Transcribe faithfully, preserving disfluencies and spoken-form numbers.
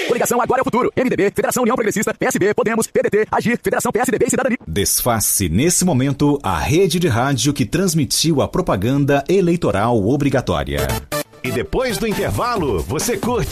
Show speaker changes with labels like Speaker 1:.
Speaker 1: Coligação Agora é o Futuro. M D B, Federação União Progressista, P S B, Podemos, P D T, Agir, Federação P S D B e Cidadania.
Speaker 2: Desfaça nesse momento a rede de rádio que transmitiu a propaganda eleitoral obrigatória.
Speaker 3: E depois do intervalo, você curte